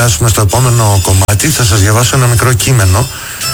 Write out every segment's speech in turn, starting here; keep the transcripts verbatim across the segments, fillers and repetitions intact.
περάσουμε στο επόμενο κομμάτι, θα σας διαβάσω ένα μικρό κείμενο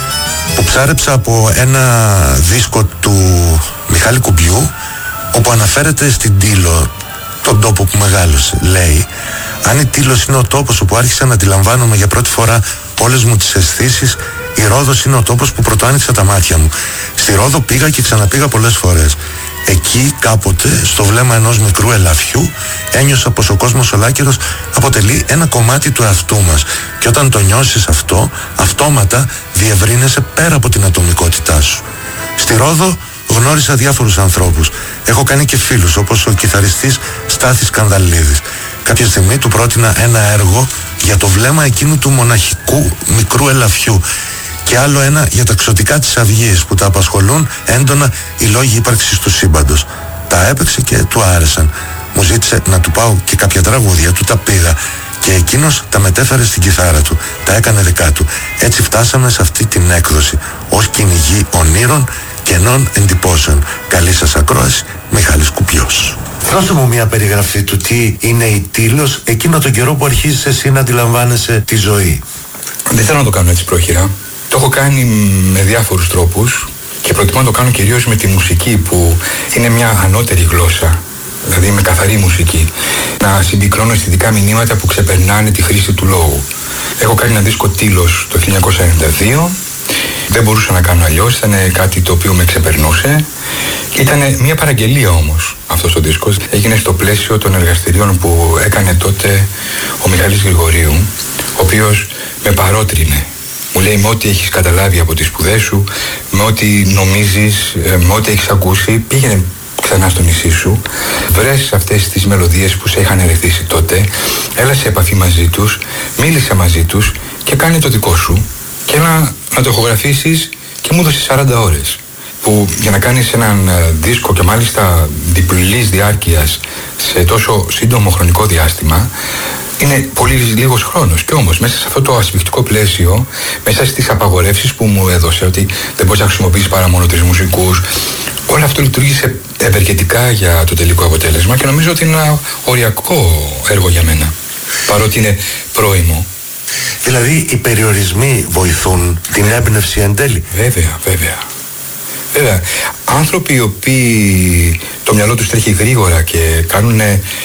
που ψάρεψα από ένα δίσκο του Μιχάλη Κουμπιού, όπου αναφέρεται στην Τήλο, τον τόπο που μεγάλωσε. Λέει: αν η Τήλος είναι ο τόπος όπου άρχισα να αντιλαμβάνομαι για πρώτη φορά όλες μου τις αισθήσεις, η Ρόδος είναι ο τόπος που πρωτοάνοιξα τα μάτια μου. Στη Ρόδο πήγα και ξαναπήγα πολλές φορές. Εκεί κάποτε, στο βλέμμα ενός μικρού ελαφιού, ένιωσα πως ο κόσμος ολάκερος αποτελεί ένα κομμάτι του εαυτού μας. Και όταν το νιώσεις αυτό, αυτόματα διευρύνεσαι πέρα από την ατομικότητά σου. Στη Ρόδο γνώρισα διάφορους ανθρώπους. Έχω κάνει και φίλους, όπως ο κιθαριστής Στάθης Κανδαλίδης. Κάποια στιγμή του πρότεινα ένα έργο για το βλέμμα εκείνου του μοναχικού μικρού ελαφιού και άλλο ένα για τα ξωτικά της αυγής που τα απασχολούν έντονα οι λόγοι ύπαρξης του σύμπαντος. Τα έπαιξε και του άρεσαν. Μου ζήτησε να του πάω και κάποια τραγούδια, του τα πήγα και εκείνος τα μετέφερε στην κιθάρα του, τα έκανε δικά του. Έτσι φτάσαμε σε αυτή την έκδοση, ως κυνηγοί ονείρων κενών εντυπώσεων. Καλή σας ακρόαση, Μιχάλης Κουπιός. Δώσε μου μια περιγραφή του τι είναι η Τήλος εκείνο τον καιρό που αρχίζεις εσύ να αντιλαμβάνεσαι τη ζωή. Δεν θέλω να το κάνω έτσι πρόχειρα. Το έχω κάνει με διάφορους τρόπους και προτιμώ να το κάνω κυρίως με τη μουσική, που είναι μια ανώτερη γλώσσα, δηλαδή με καθαρή μουσική. Να συμπυκνώνω αισθητικά μηνύματα που ξεπερνάνε τη χρήση του λόγου. Έχω κάνει ένα δίσκο Τήλος το χίλια εννιακόσια ενενήντα δύο. Δεν μπορούσα να κάνω αλλιώς, ήταν κάτι το οποίο με ξεπερνούσε. Ήταν μια παραγγελία όμως αυτός ο δίσκος. Έγινε στο πλαίσιο των εργαστηρίων που έκανε τότε ο Μιχάλης Γρηγορίου, ο οποίος με παρότρινε. Μου λέει: με ό,τι έχεις καταλάβει από τις σπουδές σου, με ό,τι νομίζεις, με ό,τι έχεις ακούσει, πήγαινε ξανά στο νησί σου, βρες αυτές τις μελωδίες που σε είχαν ερεθίσει τότε, έλα σε επαφή μαζί τους, μίλησε μαζί τους και κάνε το δικό σου και να, να το ηχογραφήσεις, και μου έδωσε σαράντα ώρες. Που για να κάνεις έναν δίσκο και μάλιστα διπλής διάρκειας σε τόσο σύντομο χρονικό διάστημα, είναι πολύ λίγος χρόνος. Και όμως μέσα σε αυτό το ασφιχτικό πλαίσιο, μέσα στις απαγορεύσεις που μου έδωσε, ότι δεν μπορείς να χρησιμοποιήσεις παρά μόνο τρεις μουσικούς, όλο αυτό λειτουργήσε ευεργετικά για το τελικό αποτέλεσμα και νομίζω ότι είναι ένα οριακό έργο για μένα, παρότι είναι πρώιμο. Δηλαδή οι περιορισμοί βοηθούν την έμπνευση εν τέλει. Βέβαια, βέβαια. Βέβαια, άνθρωποι οι οποίοι το μυαλό τους τρέχει γρήγορα και κάνουν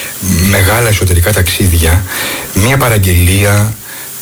μεγάλα εσωτερικά ταξίδια, μια παραγγελία,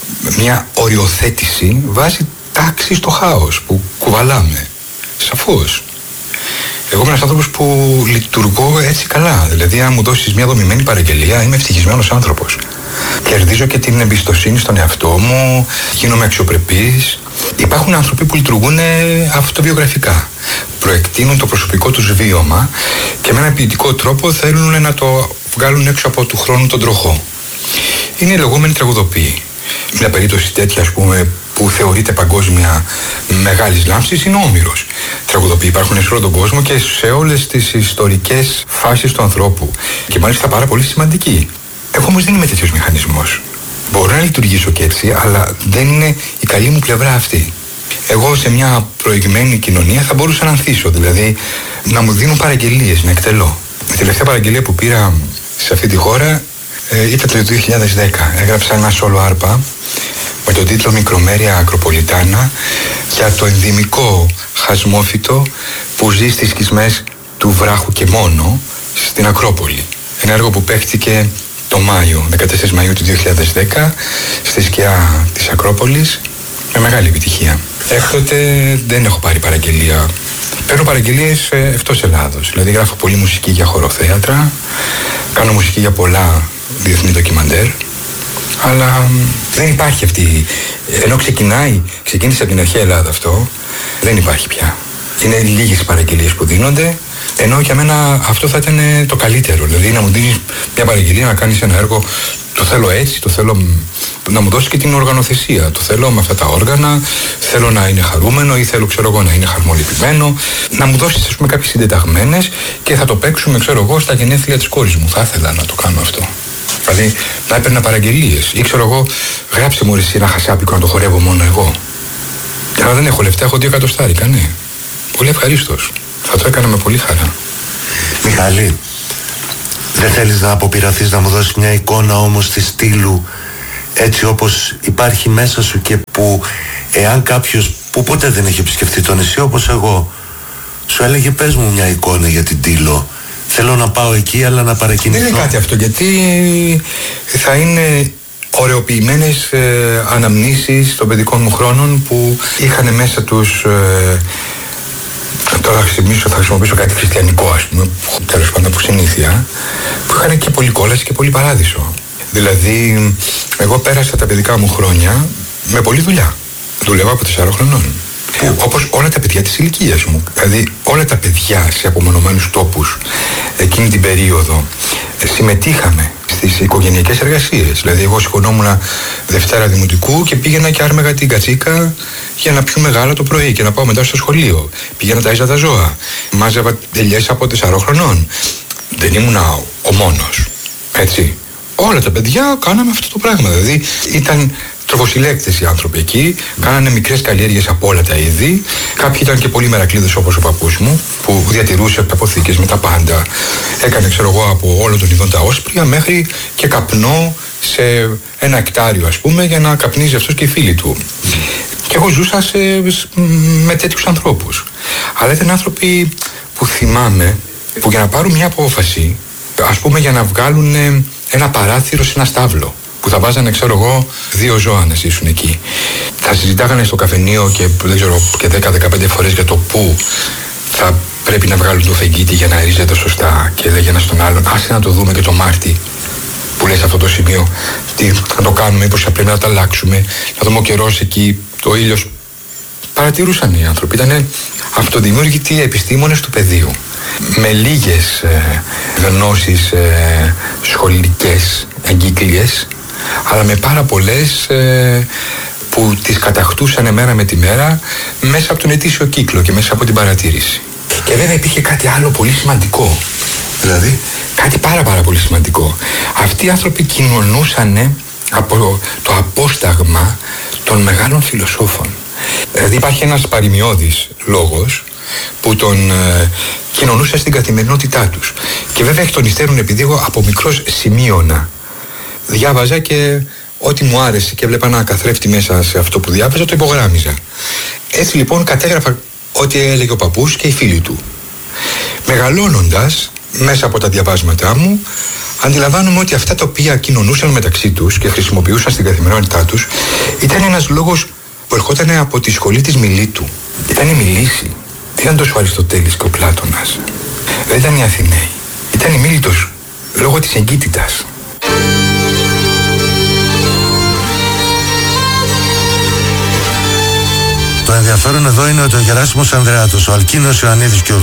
μια οριοθέτηση βάζει τάξη στο χάος που κουβαλάμε. Σαφώς. Εγώ είμαι ένας άνθρωπος που λειτουργώ έτσι καλά. Δηλαδή, αν μου δώσεις μια δομημένη παραγγελία, είμαι ευτυχισμένος άνθρωπος. Κερδίζω και την εμπιστοσύνη στον εαυτό μου, γίνομαι αξιοπρεπής. Υπάρχουν άνθρωποι που λειτουργούν αυτοβιογραφικά. Προεκτείνουν το προσωπικό τους βίωμα και με έναν ποιητικό τρόπο θέλουν να το βγάλουν έξω από του χρόνου τον τροχό. Είναι οι λεγόμενοι τραγουδοποιοί. Μια περίπτωση τέτοια, ας πούμε, που θεωρείται παγκόσμια μεγάλης λάμψης είναι ο Όμηρος. Τραγουδοποιοί υπάρχουν σε όλο τον κόσμο και σε όλες τις ιστορικές φάσεις του ανθρώπου. Και μάλιστα πάρα πολύ σημαντικοί. Εγώ όμως δεν είμαι τέτοιος μηχανισμός. Μπορώ να λειτουργήσω και έτσι, αλλά δεν είναι η καλή μου πλευρά αυτή. Εγώ σε μια προηγμένη κοινωνία θα μπορούσα να ανθίσω, δηλαδή να μου δίνουν παραγγελίες, να εκτελώ. Η τελευταία παραγγελία που πήρα σε αυτή τη χώρα ε, ήταν το δύο χιλιάδες δέκα. Έγραψα ένα σόλο άρπα με τον τίτλο «Μικρομέρια Ακροπολιτάνα» για το ενδυμικό χασμόφυτο που ζει στις σκισμές του βράχου και μόνο στην Ακρόπολη. Ένα έργο που παίχτηκε το Μάιο, δεκατέσσερις Μαΐου του δύο χιλιάδες δέκα, στη σκιά της Ακρόπολης, με μεγάλη επιτυχία. Έκτοτε δεν έχω πάρει παραγγελία. Παίρνω παραγγελίες ε, εκτός Ελλάδος. Δηλαδή γράφω πολύ μουσική για χωροθέατρα, κάνω μουσική για πολλά διεθνή ντοκιμαντέρ, αλλά δεν υπάρχει αυτή. Ενώ ξεκινάει, ξεκίνησε από την αρχαία Ελλάδα αυτό, δεν υπάρχει πια. Είναι λίγες παραγγελίες που δίνονται. Ενώ για μένα αυτό θα ήταν το καλύτερο. Δηλαδή να μου δίνεις μια παραγγελία, να κάνεις ένα έργο, το θέλω έτσι, το θέλω να μου δώσεις και την οργανοθεσία. Το θέλω με αυτά τα όργανα, θέλω να είναι χαρούμενο ή θέλω, ξέρω εγώ, να είναι χαρμολυπημένο. Να μου δώσεις, ας πούμε, κάποιες συντεταγμένες και θα το παίξουμε, ξέρω εγώ, στα γενέθλια της κόρης μου. Θα ήθελα να το κάνω αυτό. Δηλαδή να έπαιρνα παραγγελίες ή, ξέρω εγώ, γράψε μου εσύ ένα χασάπικο να το χορεύω μόνο εγώ. Αλλά δεν έχω λεφτά, έχω δύο εκατοστάρικα, ναι. Πολύ ευχαρίστως. Θα το έκανα με πολύ χαρά. Μιχάλη, δεν θέλεις να αποπειραθείς να μου δώσεις μια εικόνα όμως της Τήλου έτσι όπως υπάρχει μέσα σου και που εάν κάποιος που ποτέ δεν έχει επισκεφτεί το νησί όπως εγώ σου έλεγε πες μου μια εικόνα για την Τήλο, θέλω να πάω εκεί αλλά να παρακινηθώ. Δεν είναι κάτι αυτό, γιατί θα είναι ωρεοποιημένες ε, αναμνήσεις των παιδικών μου χρόνων που είχαν μέσα τους ε, τώρα θα χρησιμοποιήσω κάτι χριστιανικό, ας πούμε, τέλος πάντων από συνήθεια, που είχαν και πολύ κόλαση και πολύ παράδεισο. Δηλαδή, εγώ πέρασα τα παιδικά μου χρόνια με πολλή δουλειά. Δούλευα από τεσσάρων χρονών. Όπως όλα τα παιδιά της ηλικίας μου. Δηλαδή, όλα τα παιδιά σε απομονωμένους τόπους εκείνη την περίοδο συμμετείχαμε στις οικογενειακές εργασίες. Δηλαδή, εγώ σηκωνόμουν Δευτέρα Δημοτικού και πήγαινα και άρμεγα την κατσίκα για να πιούμε γάλα το πρωί και να πάω μετά στο σχολείο. Πήγαινα τάιζα τα ζώα. Μάζευα ελιές από τεσσάρων χρονών. Δεν ήμουν ο μόνος. Έτσι. Όλα τα παιδιά κάναμε αυτό το πράγμα. Δηλαδή, ήταν τροφοσυλλέκτες οι άνθρωποι εκεί, κάνανε μικρές καλλιέργειες από όλα τα είδη. Κάποιοι ήταν και πολύ μερακλείδες όπως ο παππούς μου, που διατηρούσε αποθήκες με τα πάντα. Έκανε, ξέρω εγώ, από όλων των ειδών τα όσπρια μέχρι και καπνό σε ένα εκτάριο, ας πούμε, για να καπνίζει αυτός και οι φίλοι του. Και εγώ ζούσα σε, με τέτοιους ανθρώπους. Αλλά ήταν άνθρωποι που θυμάμαι που για να πάρουν μια απόφαση, ας πούμε, για να βγάλουν ένα παράθυρο σε ένα στάβλο, που θα βάζανε, ξέρω εγώ, δύο ζώα να ζήσουν εκεί. Θα συζητάγανε στο καφενείο και δεν ξέρω και δέκα δεκαπέντε φορές για το πού θα πρέπει να βγάλουν το φεγγίτι για να ρίζεται σωστά. Και λέγε ένα στον άλλον, άσε να το δούμε και το Μάρτι που λέει σε αυτό το σημείο. Τι θα το κάνουμε, μήπως θα πρέπει να το αλλάξουμε, να δούμε ο καιρός εκεί, το ήλιος. Παρατηρούσαν οι άνθρωποι, ήταν αυτοδημιούργητοι επιστήμονες του πεδίου. Με λίγες ε, γνώσεις ε, σχολικές, εγκύκλιες, αλλά με πάρα πολλές ε, που τις κατακτούσαν μέρα με τη μέρα μέσα από τον ετήσιο κύκλο και μέσα από την παρατήρηση. Και βέβαια υπήρχε κάτι άλλο πολύ σημαντικό. Δηλαδή? Κάτι πάρα πάρα πολύ σημαντικό. Αυτοί οι άνθρωποι κοινωνούσαν από το απόσταγμα των μεγάλων φιλοσόφων. Δηλαδή υπάρχει ένας παροιμιώδης λόγος που τον ε, κοινωνούσε στην καθημερινότητά τους. Και βέβαια εκ των υστέρων, επειδή εγώ από μικρός σημείωνα, διάβαζα και ό,τι μου άρεσε και έβλεπα ένα καθρέφτη μέσα σε αυτό που διάβαζα, το υπογράμμιζα. Έτσι λοιπόν κατέγραφα ό,τι έλεγε ο παππούς και οι φίλοι του. Μεγαλώνοντας, μέσα από τα διαβάσματά μου, αντιλαμβάνομαι ότι αυτά τα οποία κοινωνούσαν μεταξύ τους και χρησιμοποιούσαν στην καθημερινότητά τους ήταν ένας λόγος που ερχόταν από τη σχολή της Μιλήτου. Ήταν η Μιλήση. Δεν ήταν τόσο ο Αριστοτέλης και ο Πλάτωνας. Δεν ήταν οι Αθηναίοι. Ήταν η Μίλητος λόγω της εγκύτητας. Το ενδιαφέρον εδώ είναι ότι ο Γεράσιμος Ανδρεάτος, ο Αλκίνος Ιωαννίδης και ο